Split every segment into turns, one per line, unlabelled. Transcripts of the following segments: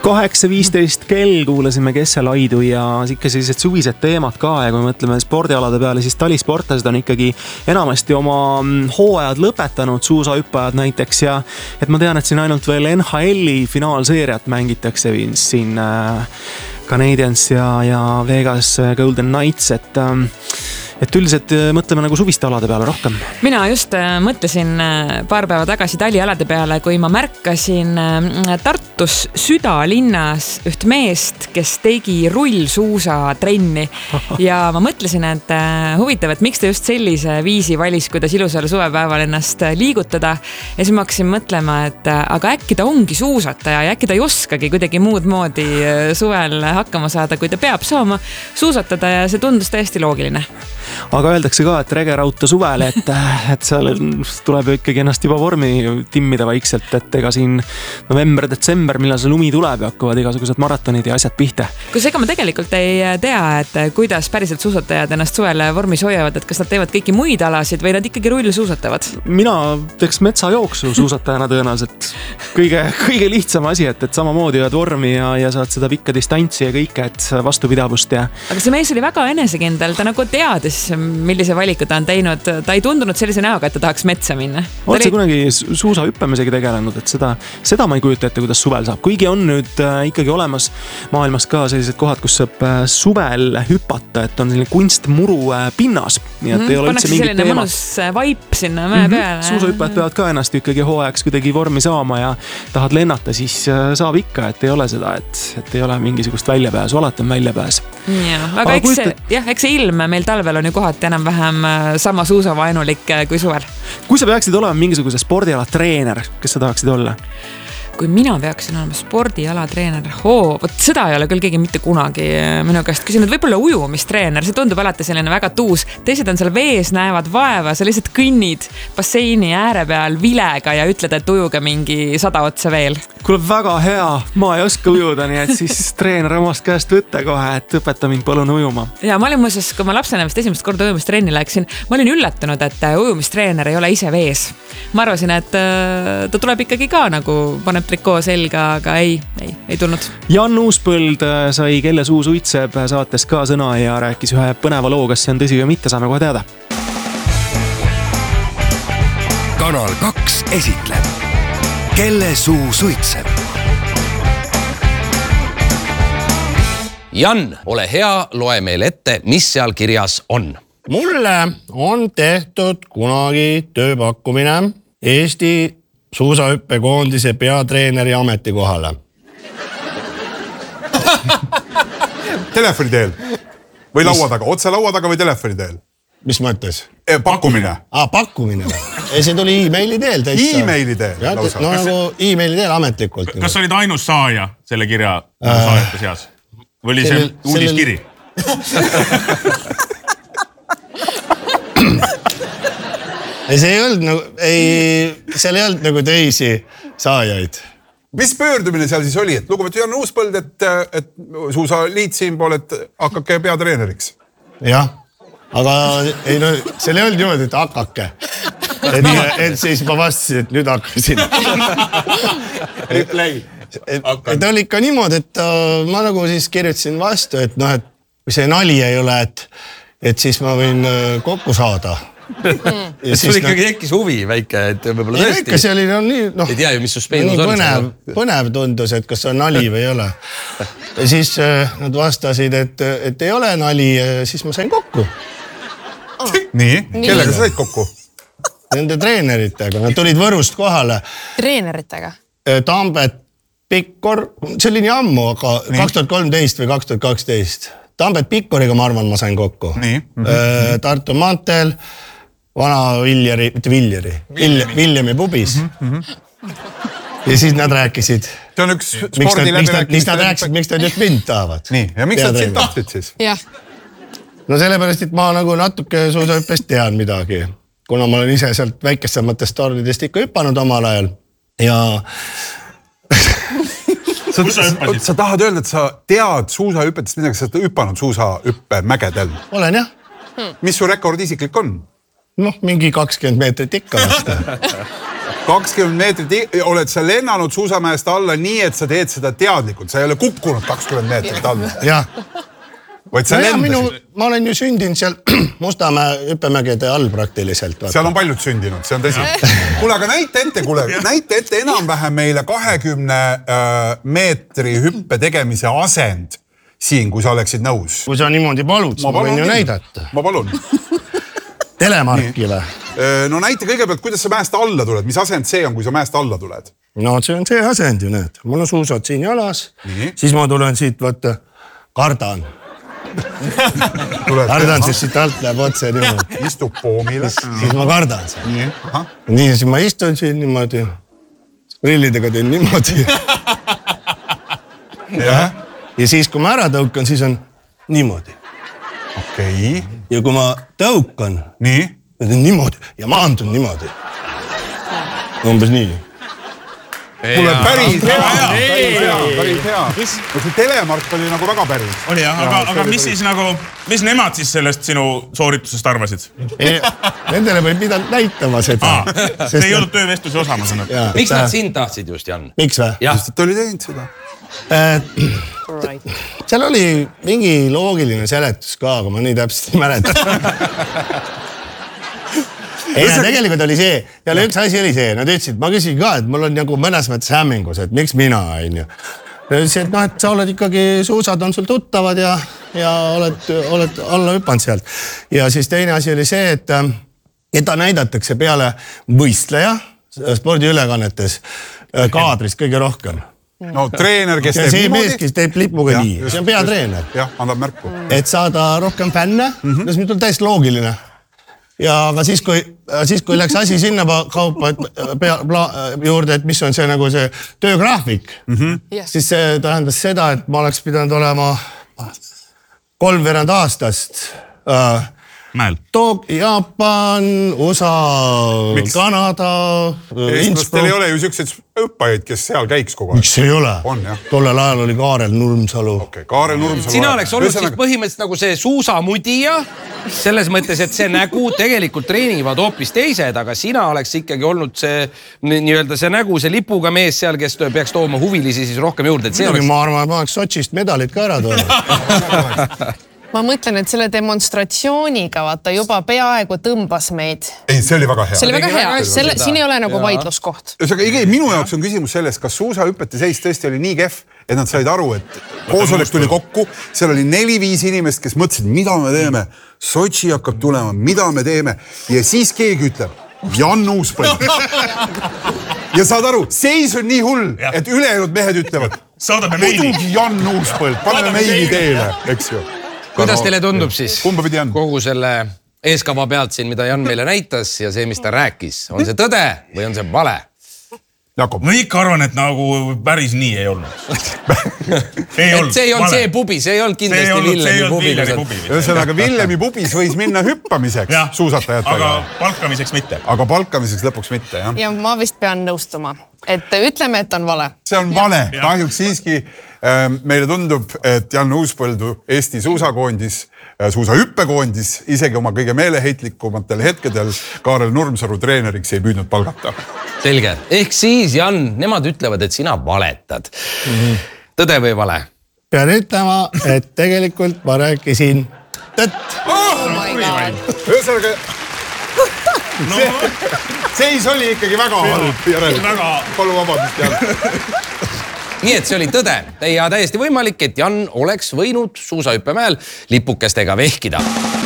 8.15 kell kuulasime Kesselaidu ja ikka sellised suvised teemad ka ja kui me mõtleme spordialade peale, siis talisportlased on ikkagi enamasti oma hooajad lõpetanud, suusahüppajad näiteks ja et ma tean, et siin ainult veel NHL-i finaalseeriat mängitakse siin Canadiens ja Vegas Golden Knights, et üldiselt mõtleme nagu suviste alade peale rohkem.
Mina just mõtlesin paar päeva tagasi talialade peale, kui ma märkasin Tartus südalinnas üht meest, kes tegi rullsuusatrenni ja ma mõtlesin, et huvitav, et miks ta just sellise viisi valis, kuidas ilusal suvepäeval ennast liigutada ja siis ma hakkasin mõtlema, et aga äkki ta ongi suusataja ja äkki ta ei oskagi kuidagi muud moodi suvel hakkama saada, kui ta peab saama suusatada ja see tundus täiesti loogiline.
Aga öeldakse ka, et regerauta suvel, et seal tuleb ju ikkagi ennast juba vormi timmida vaikselt, et ega siin november-detsember, millal see lumi tuleb ja hakkavad igasugused maratonid ja asjad pihta.
Kus ega ma tegelikult ei tea, et kuidas päriselt suusatajad ennast suvel vormis hoiavad, et kas nad teevad kõiki muid alasid või nad ikkagi rull suusatavad? Mina
teeks metsajooksu suusatajana tõenäoliselt. Kõige lihtsam asi, et samamoodi jääd vormi ja saad seda pikka distantsi ja kõike, et vastupidavust ja... Aga
see mees oli väga enesekindel, ta nagu teadis, millise valiku ta on teinud. Ta ei tundunud sellise näoga, et ta tahaks metsa minna.
Oled sa kunagi suusahüppamisega tegelenud, et seda ma ei kujuta ette, kuidas suvel saab. Kuigi on nüüd ikkagi olemas maailmas ka sellised kohad, kus saab suvel hüpata, et on selline kunstmuru pinnas. Nii et ei ole üldse mingit teema.
Mõnus vaip sinna mäe peale.
Suusahüppajad peavad ka ennast ikkagi hooajaks kuidagi vormi saama ja tahad lennata, siis saab ikka, et ei ole seda, et ei ole mingisugust väljapääsu, alati on väljapääs.
Aga eks see ilm meil talvel on ju kohati enam-vähem sama suusavaenulik kui suvel.
Kui sa peaksid olema mingisuguse spordiala treener, kes sa tahaksid olla?
Kui mina peaksin olema spordiala treener, vot seda ei ole küll keegi mitte kunagi minu käest küsinud, võib-olla ujumistreener, see tundub alati selline väga tuus, teised on seal vees, näevad vaeva, sa lihtsalt kõnnid basseini ääre peal vilega ja ütled, et ujuge mingi 100 otsa veel.
Kuule, väga hea, ma ei oska ujuda, nii et siis treener omast käest võtte kohe, et õpeta mind palun ujuma.
Ja ma olin muuseas, kui ma lapsena vist esimest korda ujumistrenni läksin, ma olin üllatunud, et ujumistreener ei ole ise vees. Ma arvasin, et ta tuleb ikkagi ka nagu paneb trikoo selga, aga ei tulnud.
Jan Uuspõld sai Kelle suu suitseb saates ka sõna ja rääkis ühe põneva loo, kas see on tõsi või mitte, saame kohe teada.
Kanal 2 esitleb Kelle suu suitseb.
Jan, ole hea, loe meil ette, mis seal kirjas on.
Mulle on tehtud kunagi tööpakkumine Eesti suusahüppekoondise peatreeneri ametikohale.
Telefoni teel? Või laua taga? Otse laua taga või telefoni teel?
Mis mõttes?
Pakkumine.
Pakkumine. See tuli e-maili teel täitsa.
E-maili teel?
No nagu e-maili teel ametlikult.
Kas olid ainus saaja selle kirja saajate seas? Või oli see uudiskiri?
See ei olnud seal ei olnud nagu teisi saajaid.
Mis pöördumine seal siis oli? Et lugupeetud Jan Uuspõld, et suusaliit siin pool, et hakkake peatreeneriks.
Jah, aga seal ei olnud niimoodi, et hakkake. Et siis ma vastasin, et nüüd hakkasin. Et oli ikka niimoodi, et ma nagu siis kirjutasin vastu, et kui see nali ei ole, et siis ma võin kokku saada.
Sul ikkagi tekkis huvi väike, et võib-olla tõesti.
Ikka see oli
ei tea ju, mis suspeenus on.
Põnev tundus, et kas on nali või ei ole. Ja siis nad vastasid, et ei ole nali ja siis ma sain kokku.
Nii? Kellega sa said kokku?
Nende treeneritega. Nad tulid Võrust kohale.
Treeneritega?
Tambet, Pikkor. See oli nii ammu, aga 2013 või 2012. Tambet Pikkoriga, ma arvan, ma sain kokku. Tartu Maanteel, vana Viljari, mitte Viljari, Viljami pubis. Ja siis nad rääkisid.
See on üks spordi läbirääkimist.
Miks nad rääkisid, miks nad just mind tahavad.
Nii, ja miks nad sind tahtsid siis?
Jah.
No sellepärast, et ma nagu natuke suusahüppest tean midagi. Kuna ma olen ise sealt väikesematest tornidest ikka hüppanud omal ajal. Ja...
Sa tahad öelda, et sa tead suusahüppetest midagi, sa oled hüppanud suusahüppe mägedel?
Olen, jah.
Mis su rekord isiklik on?
Mingi 20 meetrit ikka vasta.
20 meetrit, oled sa lennanud suusamäest alla nii, et sa teed seda teadlikult. Sa ei ole kukkunud 20 meetrit alla.
Jah.
Vaid sa lendasid.
Ma olen ju sündinud seal Mustamäe hüppemägede all praktiliselt. Vaata.
Seal on paljud sündinud, see on tõsi. Kuule, aga näite ette enam-vähem meile 20 meetri hüppe tegemise asend siin, kui sa oleksid nõus.
Kui sa niimoodi palud, ma võin ju näidata.
Ma palun.
Telemarkile.
No näite kõigepealt, kuidas sa mäest alla tuled. Mis asend see on, kui sa mäest alla tuled?
No see on see asend ju, näed. Mul on suusad siin jalas. Siis ma tulen siit, vaata, kardan. Kardan, siis siit alt läheb otse niimoodi.
Istub poomile.
Siis ma kardan siin. Nii, siis ma istun siin niimoodi. Rillidega teen niimoodi. Ja siis, kui ma ära tõukan, siis on niimoodi.
Okei.
Ja kui ma tõukan, niimoodi ja maandun niimoodi. Umbes nii.
Kuule, päris hea. See telemark oli nagu väga päris.
Oli jah, aga mis nemad siis sellest sinu sooritusest arvasid?
Nendele võib pidanud näitama seda.
See ei olnud töövestluse osa, ma sanon.
Miks nad sind tahtsid just, Jan?
Miks või?
Just, et oli teinud seda.
Seal oli mingi loogiline seletus ka, aga ma nii täpselt ei mäleta. Ei, tegelikult oli see, ja üks asi oli see, nad ütlesid, ma küsin ka, et mul on nagu mõnes mõttes hämmingus, et miks mina, on ju. Ja ütlesid, et et sa oled ikkagi, suusad on sul tuttavad ja oled alla hüpanud sealt. Ja siis teine asi oli see, et ta näidatakse peale võistleja spordiülekannetes kaadris kõige rohkem.
No treener, kes teeb
niimoodi. See mees, kes teeb lipuga nii. See on peatreener.
Jah, annab märku.
Et saada rohkem fänne, see on täiesti loogiline. Ja aga siis, kui läks asi sinna kaupa juurde, et mis on see nagu see töögraafik, siis see tähendas seda, et ma oleks pidanud olema 3 aastast
Mäel.
Jaapan, USA, Kanada,
Eestlastel ei ole ju sellised õppajaid, kes seal käiks kogu aeg.
Miks ei ole?
On, jah.
Tollel ajal oli Kaarel Nurmsalu.
Okei, Kaarel Nurmsalu.
Sina oleks olnud siis põhimõtteliselt nagu see suusamudija, selles mõttes, et see nägu tegelikult treenivad hoopis teised, aga sina oleks ikkagi olnud see nii-öelda see nägu, see lipuga mees seal, kes peaks tooma huvilisi siis rohkem juurde.
Ma arvan, et ma oleks Sotšist medalit ka ära toonud.
Ma mõtlen, et selle demonstratsiooniga vaata juba peaaegu tõmbas meid.
Ei, see oli väga hea.
See oli väga hea. Siin ei ole nagu vaidluskoht.
Minu jaoks on küsimus selles, kas suusahüpete seis tõesti oli nii kehv, et nad said aru, et koosolek tuli kokku. Seal oli 4-5 inimest, kes mõtlesid, mida me teeme. Sotši hakkab tulema, mida me teeme. Ja siis keegi ütleb, Jan Uuspõld. Ja saad aru, seis on nii hull, et ülejäänud mehed ütlevad, muidugi Jan Uuspõld, paneme meili teele, eks ju.
Kuidas teile tundub siis kogu selle eeskava pealt siin, mida Jan meile näitas ja see, mis ta rääkis? On see tõde või on see vale?
Jakob. Ma ikka arvan, et nagu päris nii ei olnud.
See ei olnud see pubi, see ei olnud kindlasti Villemi pubi.
Ühesõnaga, Villemi pubis võis minna hüppamiseks suusatajatega.
Aga palkamiseks mitte.
Aga palkamiseks lõpuks mitte, jah.
Ja ma vist pean nõustuma, et ütleme, et on vale.
See on vale. Kahjuks siiski meile tundub, et Jan Uuspõldu Eesti suusakoondis, suusahüppekoondis, isegi oma kõige meeleheitlikumatel hetkedel Kaarel Nurmsaru treeneriks ei püüdnud palgata.
Selge. Ehk siis, Jan, nemad ütlevad, et sina valetad. Tõde või vale?
Pean ütlema, et tegelikult ma rääkisin tõtt.
Oh my god.
Ühesõnaga, seis oli ikkagi väga halb. Palu vabandust, Jan.
Nii et see oli tõde ja täiesti võimalik, et Jan oleks võinud suusahüppemäel lipukestega vehkida.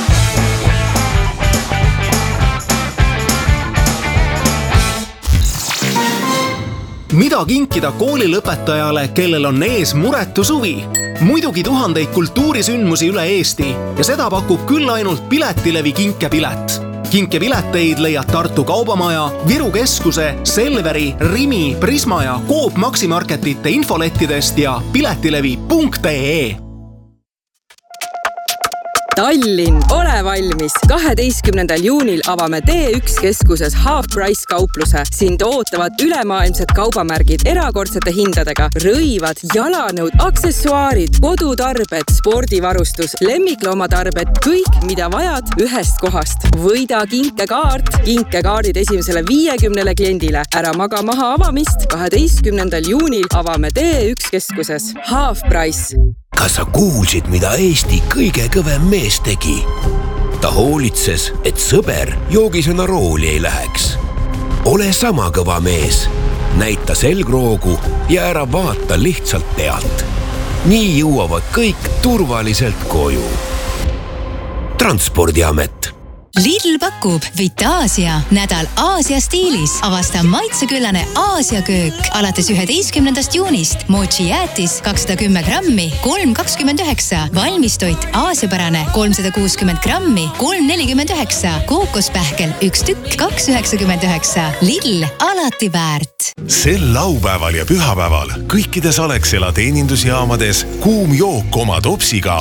Mida kinkida koolilõpetajale, kellel on ees muretu suvi? Muidugi tuhandeid kultuurisündmusi üle Eesti ja seda pakub küll ainult Piletilevi kinkepilet. Kinkepileteid leiad Tartu Kaubamaja, Viru Keskuse, Selveri, Rimi, Prisma ja Coop Maximarketite infolettidest ja piletilevi.ee.
Tallinn, ole valmis! 12. juunil avame T1 keskuses Half Price kaupluse. Sind ootavad ülemaailmsed kaubamärgid erakordsete hindadega, rõivad, jalanõud, aksessuaarid, kodutarbed, spordivarustus, lemmikloomatarbed, kõik, mida vajad ühest kohast. Võida kinkekaart, kinkekaardid esimesele 50 kliendile. Ära maga maha avamist. 12. juunil avame T1 keskuses Half Price.
Kas sa kuulsid, mida Eesti kõige kõvem mees tegi? Ta hoolitses, et sõber joogisena rooli ei läheks. Ole sama kõva mees. Näita selgroogu ja ära vaata lihtsalt pealt. Nii jõuavad kõik turvaliselt koju. Transpordiamet.
Lidl pakub Vitaasia nädal Aasia stiilis. Avasta maitseküllane Aasia köök. Alates 11. juunist mochi jäätis 210 grammi, 3,29. Valmistoit aasiapärane 360 grammi, 3,49. Kookospähkel 1 tükk, 2,99. Lidl alati väärt.
Sel laupäeval ja pühapäeval kõikides Alexela teenindusjaamades kuum jook oma topsiga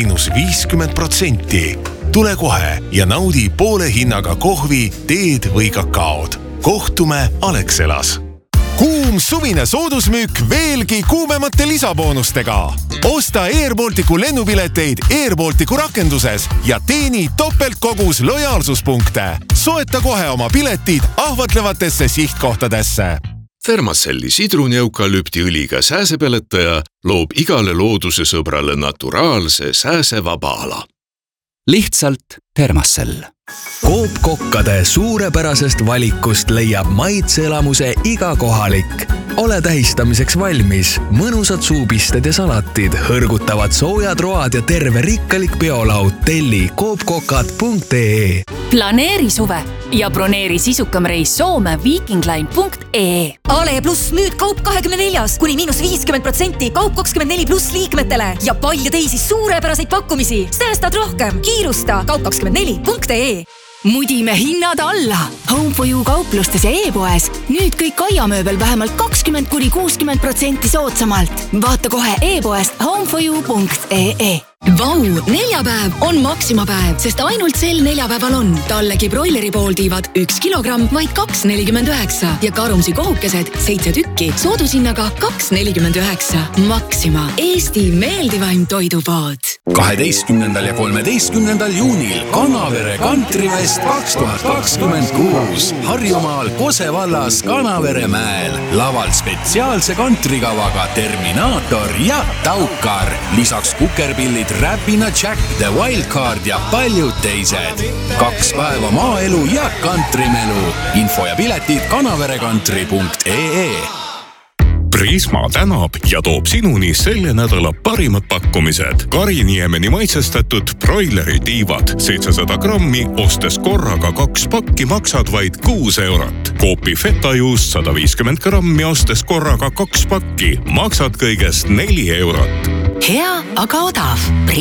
-50%. Tule kohe ja naudi poole hinnaga kohvi, teed või kakaod. Kohtume Alexelas. Kuum suvine soodusmüük veelgi kuumemate lisaboonustega. Osta Airbalticu lennupileteid Airbalticu rakenduses ja teeni topeltkogus lojaalsuspunkte. Soeta kohe oma piletid ahvatlevatesse sihtkohtadesse.
Thermacelli sidruni-eukalüptiõliga sääsepeletaja loob igale looduse sõbrale naturaalse sääsevaba ala.
Lihtsalt Thermacell. Coop-kokkade suurepärasest valikust leiab maitseelamuse iga kohalik. Ole tähistamiseks valmis. Mõnusad suupisted ja salatid, hõrgutavad soojad road ja terve rikkalik peolaud. Telli coopkokad.ee.
Planeeri suve ja broneeri sisukam reis Soome vikingline.ee. Ale pluss nüüd Kaup 24 kuni -50% Kaup 24 pluss liikmetele ja palju teisi suurepäraseid pakkumisi. Säästad rohkem. Kiirusta kaup24.ee.
Mudime hinnad alla. Home for You kauplustes ja e-poes. Nüüd kõik aiamööbel vähemalt 20–60% soodsamalt. Vaata kohe e-poest homeforyou.ee. Vau, neljapäev on Maxima-päev, sest ainult sel neljapäeval on Tallegi broileri pooltiivad 1 kilogramm vaid 2,49 ja Karumsi kohukesed 7 tükki soodushinnaga 2,49. Maxima, Eesti meeldivaim toidupood.
12. ja 13. juunil Kanavere Kantrifest 2026 Harjumaal Kose vallas Kanavere mäel. Laval spetsiaalse kantrikavaga Terminaator ja Taukar. Lisaks kukerpillid Räpina Jack, The Wildcard ja paljud teised. 2 päeva maaelu ja kantrimelu. Info ja piletid kanaverekantri.ee.
Prisma tänab ja toob sinuni selle nädala parimad pakkumised. Kariniemeni maitsestatud broileri tiivad 700 grammi, ostes korraga 2 pakki maksad vaid 6 eurot. Coopi fetajuust 150 grammi, ostes korraga 2 pakki maksad kõigest 4 eurot.
Hea, aga odav.